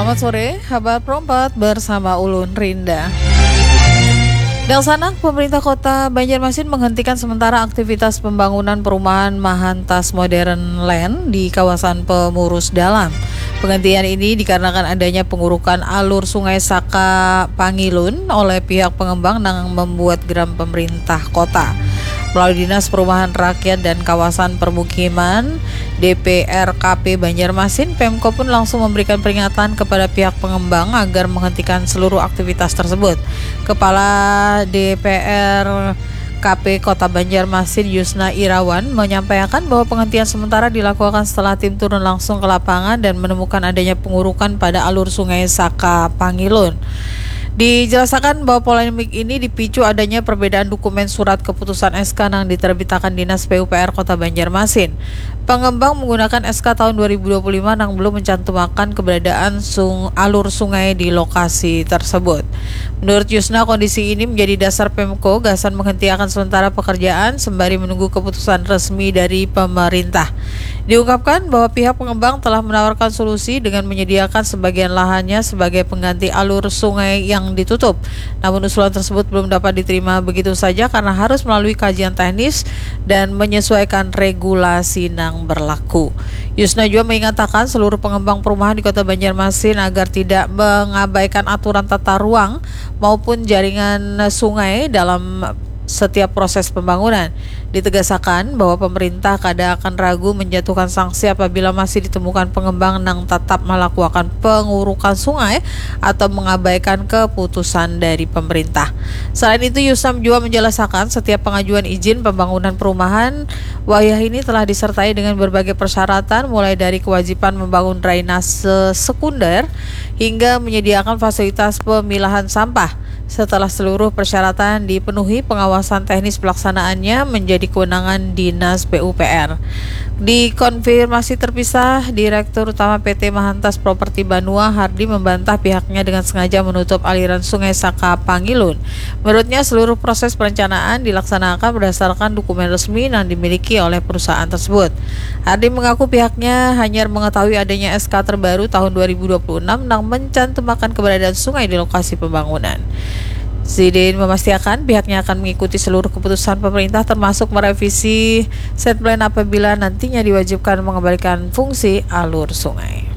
Selamat sore, kabar perempat bersama Ulun Rinda. Dalsanak, pemerintah kota Banjarmasin menghentikan sementara aktivitas pembangunan perumahan Mahantas Modern Land di kawasan Pemurus Dalam. Penghentian ini dikarenakan adanya pengurukan alur Sungai Saka Pangilun oleh pihak pengembang yang membuat geram pemerintah kota. Melalui Dinas Perumahan Rakyat dan Kawasan Permukiman DPRKP Banjarmasin, Pemko pun langsung memberikan peringatan kepada pihak pengembang agar menghentikan seluruh aktivitas tersebut. Kepala DPRKP Kota Banjarmasin Yusna Irawan menyampaikan bahwa penghentian sementara dilakukan setelah tim turun langsung ke lapangan dan menemukan adanya pengurukan pada alur Sungai Saka Pangilun. Dijelaskan bahwa polemik ini dipicu adanya perbedaan dokumen surat keputusan SK yang diterbitkan Dinas PUPR Kota Banjarmasin. Pengembang menggunakan SK tahun 2025 yang belum mencantumkan keberadaan alur sungai di lokasi tersebut. Menurut Yusna, kondisi ini menjadi dasar Pemko gasan menghentikan sementara pekerjaan sembari menunggu keputusan resmi dari pemerintah. Diungkapkan bahwa pihak pengembang telah menawarkan solusi dengan menyediakan sebagian lahannya sebagai pengganti alur sungai yang ditutup. Namun usulan tersebut belum dapat diterima begitu saja karena harus melalui kajian teknis dan menyesuaikan regulasi yang berlaku. Yusna juga mengatakan seluruh pengembang perumahan di Kota Banjarmasin agar tidak mengabaikan aturan tata ruang maupun jaringan sungai dalam setiap proses pembangunan. Ditegaskan bahwa pemerintah kadang akan ragu menjatuhkan sanksi apabila masih ditemukan pengembang yang tetap melakukan pengurukan sungai atau mengabaikan keputusan dari pemerintah. Selain itu, Yusam juga menjelaskan setiap pengajuan izin pembangunan perumahan wilayah ini telah disertai dengan berbagai persyaratan mulai dari kewajiban membangun drainase sekunder hingga menyediakan fasilitas pemilahan sampah. Setelah seluruh persyaratan dipenuhi, pengawasan teknis pelaksanaannya menjadi kewenangan Dinas PUPR. Dikonfirmasi terpisah, Direktur Utama PT Mahantas Properti Banua Hardi membantah pihaknya dengan sengaja menutup aliran Sungai Saka Pangilun. Menurutnya, seluruh proses perencanaan dilaksanakan berdasarkan dokumen resmi yang dimiliki oleh perusahaan tersebut. Hardi mengaku pihaknya hanya mengetahui adanya SK terbaru tahun 2026 yang mencantumkan keberadaan sungai di lokasi pembangunan. Zidin memastikan pihaknya akan mengikuti seluruh keputusan pemerintah termasuk merevisi set plan apabila nantinya diwajibkan mengembalikan fungsi alur sungai.